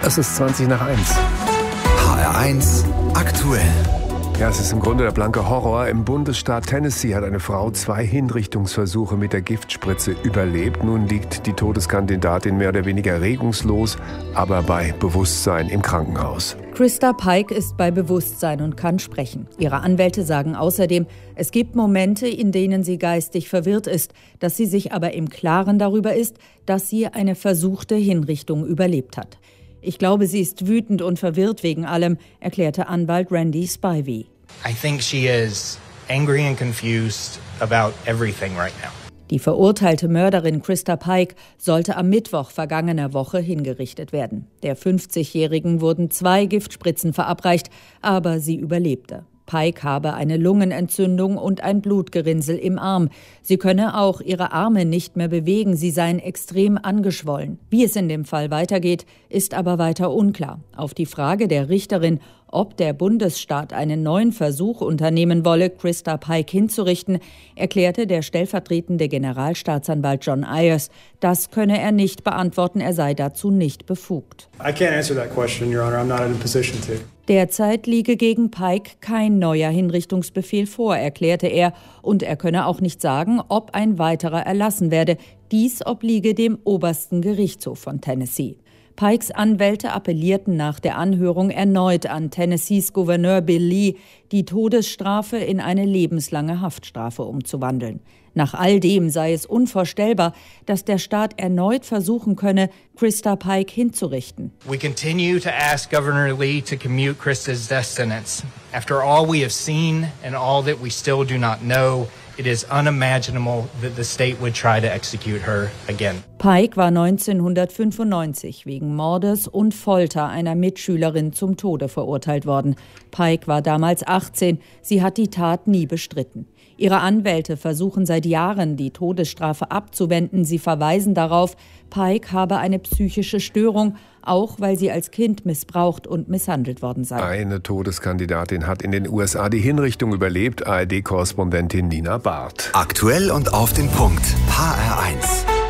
Es ist 20 nach 1. HR1 aktuell. Ja, es ist im Grunde der blanke Horror. Im Bundesstaat Tennessee hat eine Frau 2 Hinrichtungsversuche mit der Giftspritze überlebt. Nun liegt die Todeskandidatin mehr oder weniger regungslos, aber bei Bewusstsein im Krankenhaus. Krista Pike ist bei Bewusstsein und kann sprechen. Ihre Anwälte sagen außerdem, es gibt Momente, in denen sie geistig verwirrt ist, dass sie sich aber im Klaren darüber ist, dass sie eine versuchte Hinrichtung überlebt hat. Ich glaube, sie ist wütend und verwirrt wegen allem, erklärte Anwalt Randy Spivey. I think she is angry and confused about everything right now. Die verurteilte Mörderin Krista Pike sollte am Mittwoch vergangener Woche hingerichtet werden. Der 50-Jährigen wurden 2 Giftspritzen verabreicht, aber sie überlebte. Pike habe eine Lungenentzündung und ein Blutgerinnsel im Arm. Sie könne auch ihre Arme nicht mehr bewegen, sie seien extrem angeschwollen. Wie es in dem Fall weitergeht, ist aber weiter unklar. Auf die Frage der Richterin, ob der Bundesstaat einen neuen Versuch unternehmen wolle, Krista Pike hinzurichten, erklärte der stellvertretende Generalstaatsanwalt John Ayers, das könne er nicht beantworten, er sei dazu nicht befugt. I can't answer that question, Your Honor. I'm not in a position to. Derzeit liege gegen Pike kein neuer Hinrichtungsbefehl vor, erklärte er, und er könne auch nicht sagen, ob ein weiterer erlassen werde. Dies obliege dem obersten Gerichtshof von Tennessee. Pikes Anwälte appellierten nach der Anhörung erneut an Tennessees Gouverneur Bill Lee, die Todesstrafe in eine lebenslange Haftstrafe umzuwandeln. Nach all dem sei es unvorstellbar, dass der Staat erneut versuchen könne, Krista Pike hinzurichten. We continue to ask Governor Lee to commute Krista's death sentence. After all we have seen and all that we still do not know, it is unimaginable that the state would try to execute her again. Pike war 1995 wegen Mordes und Folter einer Mitschülerin zum Tode verurteilt worden. Pike war damals 18, sie hat die Tat nie bestritten. Ihre Anwälte versuchen seit Jahren, die Todesstrafe abzuwenden. Sie verweisen darauf, Pike habe eine psychische Störung, auch weil sie als Kind missbraucht und misshandelt worden sei. Eine Todeskandidatin hat in den USA die Hinrichtung überlebt, ARD-Korrespondentin Nina Barth. Aktuell und auf den Punkt. HR1.